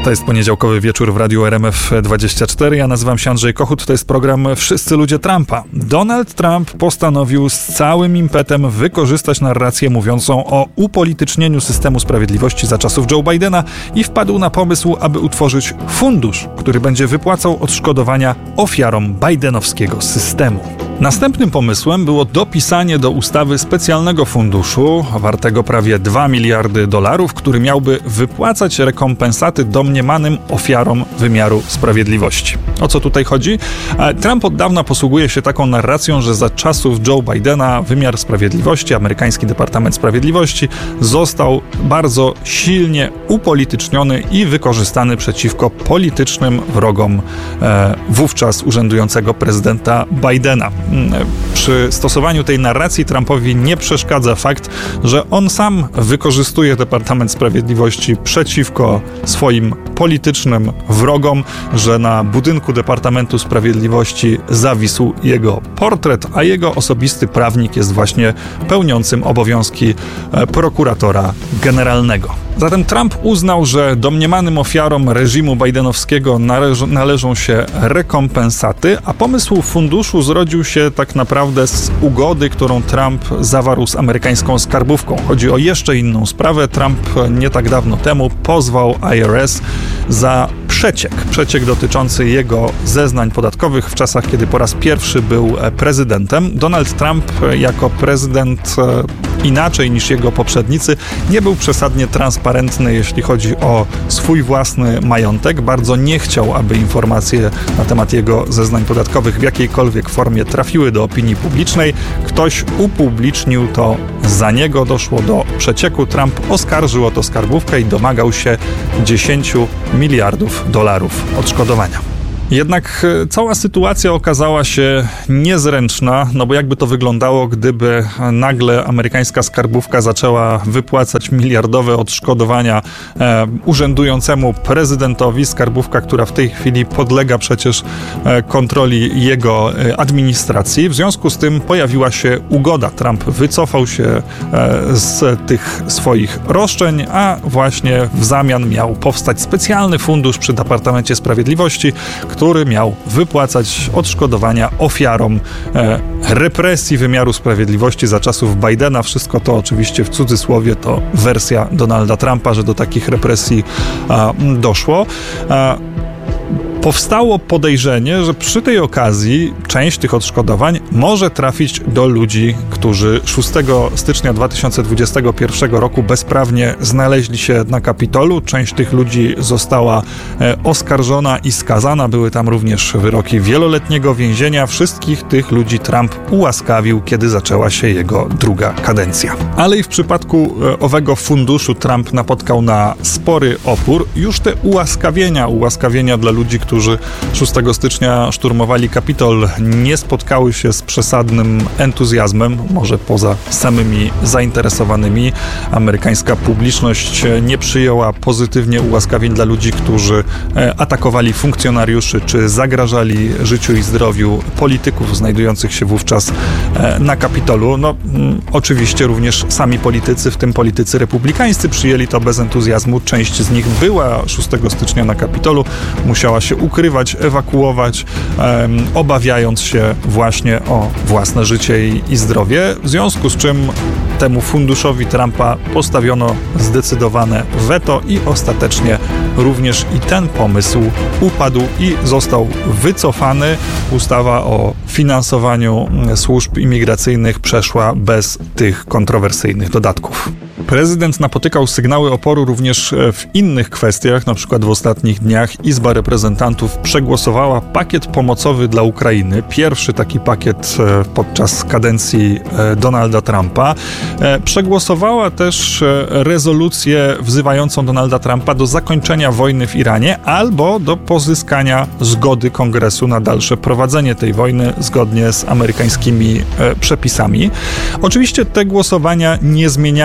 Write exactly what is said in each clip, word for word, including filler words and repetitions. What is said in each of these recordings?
To jest poniedziałkowy wieczór w Radiu R M F dwadzieścia cztery. Ja nazywam się Andrzej Kochut. To jest program Wszyscy ludzie Trumpa. Donald Trump postanowił z całym impetem wykorzystać narrację mówiącą o upolitycznieniu systemu sprawiedliwości za czasów Joe Bidena i wpadł na pomysł, aby utworzyć fundusz, który będzie wypłacał odszkodowania ofiarom bidenowskiego systemu. Następnym pomysłem było dopisanie do ustawy specjalnego funduszu wartego prawie dwa miliardy dolarów, który miałby wypłacać rekompensaty domniemanym ofiarom wymiaru sprawiedliwości. O co tutaj chodzi? Trump od dawna posługuje się taką narracją, że za czasów Joe Bidena wymiar sprawiedliwości, amerykański Departament Sprawiedliwości został bardzo silnie upolityczniony i wykorzystany przeciwko politycznym wrogom e, wówczas urzędującego prezydenta Bidena. Przy stosowaniu tej narracji Trumpowi nie przeszkadza fakt, że on sam wykorzystuje Departament Sprawiedliwości przeciwko swoim politycznym wrogom, że na budynku Departamentu Sprawiedliwości zawisł jego portret, a jego osobisty prawnik jest właśnie pełniącym obowiązki prokuratora generalnego. Zatem Trump uznał, że domniemanym ofiarom reżimu bidenowskiego należ- należą się rekompensaty, a pomysł funduszu zrodził się tak naprawdę z ugody, którą Trump zawarł z amerykańską skarbówką. Chodzi o jeszcze inną sprawę. Trump nie tak dawno temu pozwał I R S za przeciek. Przeciek dotyczący jego zeznań podatkowych w czasach, kiedy po raz pierwszy był prezydentem. Donald Trump jako prezydent inaczej niż jego poprzednicy nie był przesadnie transparentny, jeśli chodzi o swój własny majątek. Bardzo nie chciał, aby informacje na temat jego zeznań podatkowych w jakiejkolwiek formie trafiły do opinii publicznej. Ktoś upublicznił to za niego, doszło do przecieku. Trump oskarżył o to skarbówkę i domagał się dziesięć miliardów dolarów odszkodowania. Jednak cała sytuacja okazała się niezręczna, no bo jakby to wyglądało, gdyby nagle amerykańska skarbówka zaczęła wypłacać miliardowe odszkodowania e, urzędującemu prezydentowi, skarbówka, która w tej chwili podlega przecież e, kontroli jego e, administracji. W związku z tym pojawiła się ugoda. Trump wycofał się e, z tych swoich roszczeń, a właśnie w zamian miał powstać specjalny fundusz przy Departamencie Sprawiedliwości, który miał wypłacać odszkodowania ofiarom e, represji wymiaru sprawiedliwości za czasów Bidena. Wszystko to oczywiście w cudzysłowie to wersja Donalda Trumpa, że do takich represji a, doszło. A, Powstało podejrzenie, że przy tej okazji część tych odszkodowań może trafić do ludzi, którzy szóstego stycznia dwa tysiące dwudziestego pierwszego roku bezprawnie znaleźli się na Kapitolu. Część tych ludzi została e, oskarżona i skazana. Były tam również wyroki wieloletniego więzienia. Wszystkich tych ludzi Trump ułaskawił, kiedy zaczęła się jego druga kadencja. Ale i w przypadku e, owego funduszu Trump napotkał na spory opór. Już te ułaskawienia, ułaskawienia dla ludzi, którzy którzy szóstego stycznia szturmowali Kapitol, nie spotkały się z przesadnym entuzjazmem, może poza samymi zainteresowanymi. Amerykańska publiczność nie przyjęła pozytywnie ułaskawień dla ludzi, którzy atakowali funkcjonariuszy, czy zagrażali życiu i zdrowiu polityków znajdujących się wówczas na Kapitolu. No, oczywiście również sami politycy, w tym politycy republikańscy, przyjęli to bez entuzjazmu. Część z nich była szóstego stycznia na Kapitolu, musiała się ukrywać, ewakuować, um, obawiając się właśnie o własne życie i, i zdrowie, w związku z czym temu funduszowi Trumpa postawiono zdecydowane weto i ostatecznie również i ten pomysł upadł i został wycofany. Ustawa o finansowaniu służb imigracyjnych przeszła bez tych kontrowersyjnych dodatków. Prezydent napotykał sygnały oporu również w innych kwestiach. Na przykład w ostatnich dniach Izba Reprezentantów przegłosowała pakiet pomocowy dla Ukrainy. Pierwszy taki pakiet podczas kadencji Donalda Trumpa. Przegłosowała też rezolucję wzywającą Donalda Trumpa do zakończenia wojny w Iranie albo do pozyskania zgody Kongresu na dalsze prowadzenie tej wojny zgodnie z amerykańskimi przepisami. Oczywiście te głosowania nie zmieniają aż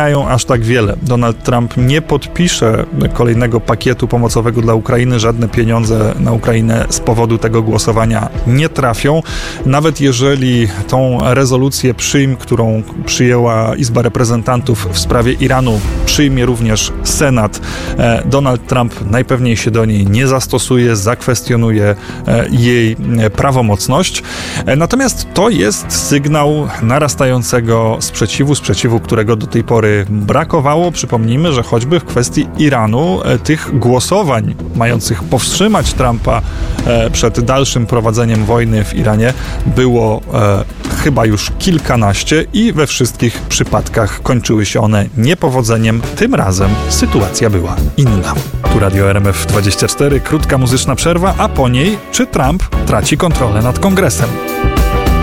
tak wiele. Donald Trump nie podpisze kolejnego pakietu pomocowego dla Ukrainy. Żadne pieniądze na Ukrainę z powodu tego głosowania nie trafią. Nawet jeżeli tą rezolucję przyjm, którą przyjęła Izba Reprezentantów w sprawie Iranu, przyjmie również Senat, Donald Trump najpewniej się do niej nie zastosuje, zakwestionuje jej prawomocność. Natomiast to jest sygnał narastającego sprzeciwu, sprzeciwu, którego do tej pory brakowało. Przypomnijmy, że choćby w kwestii Iranu tych głosowań mających powstrzymać Trumpa przed dalszym prowadzeniem wojny w Iranie było e, chyba już kilkanaście i we wszystkich przypadkach kończyły się one niepowodzeniem. Tym razem sytuacja była inna. Tu Radio R M F dwadzieścia cztery, krótka muzyczna przerwa, a po niej czy Trump traci kontrolę nad Kongresem.